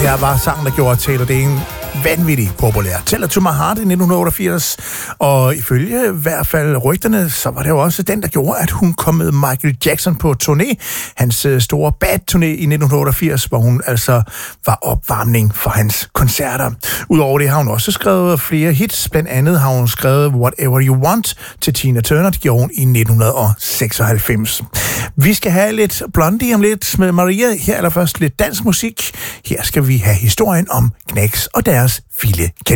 her var sangen, der gjorde Taylor Dayne vanvittigt populær. Tell It To My Heart i 1988, og ifølge i hvert fald rygterne, så var det jo også den, der gjorde, at hun kom med Michael Jackson på turné. Hans store Bad-turné i 1988, hvor hun altså var opvarmning for hans koncerter. Udover det har hun også skrevet flere hits. Blandt andet har hun skrevet Whatever You Want til Tina Turner. Det gjorde hun i 1996. Vi skal have lidt Blondie om lidt med Maria. Her allerførst lidt dansk musik. Her skal vi have historien om Gnags og deres vilde kanin.